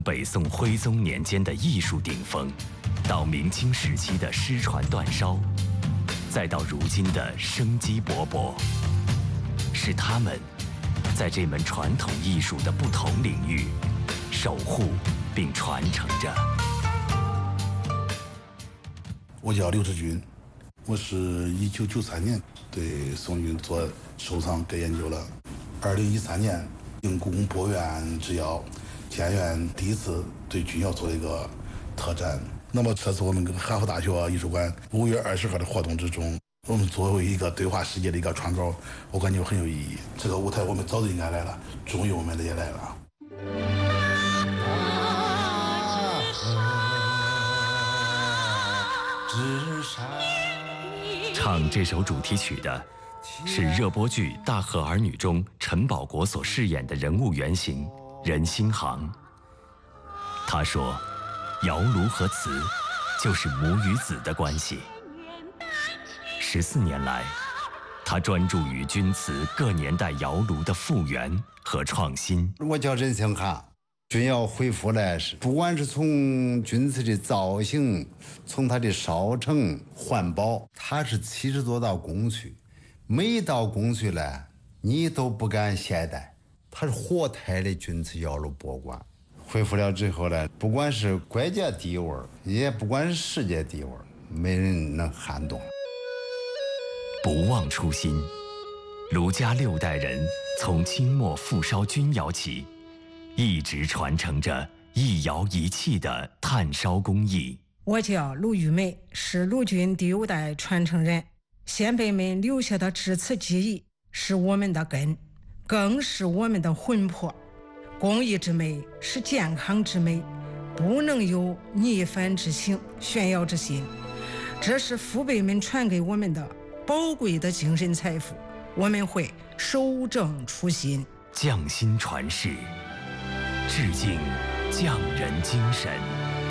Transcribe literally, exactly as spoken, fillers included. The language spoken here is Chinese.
北宋徽宗年间的艺术顶峰，到明清时期的失传断烧，再到如今的生机勃勃，是他们在这门传统艺术的不同领域守护并传承着。 我叫刘志军，我是一九九三年对宋韵做收藏跟研究了。二零一三年应故宫博物院之邀，建院第一次对钧窑做了一个特展。那么这次我们跟哈佛大学艺术馆五月二十号的活动之中，我们作为一个对话世界的一个窗口，我感觉很有意义。这个舞台我们早就应该来了，终于我们也来了。 唱这首主题曲的是热播剧《大河儿女》中陈宝国所饰演的人物原型任兴航。他说，窑炉和瓷就是母与子的关系。十四年来，他专注于钧瓷各年代窑炉的复原和创新。 我叫任兴航。钧窑恢复来是，不管是从钧瓷的造型，从它的烧成、环保，它是七十多道工序，每一道工序呢，你都不敢懈怠。它是活态的钧瓷窑炉博物馆。恢复了之后呢，不管是国家地位，也不管是世界地位，没人能撼动。 不忘初心，卢家六代人从清末复烧钧窑起，一直传承着一窑一器的炭烧工艺。 我叫卢玉梅，是陆军第六代传承人。先辈们留下的制瓷技艺是我们的根，更是我们的魂魄。工艺之美是健康之美，不能有逆反之行、炫耀之心。这是父辈们传给我们的宝贵的精神财富，我们会守正初心， 匠心传世，致敬匠人精神。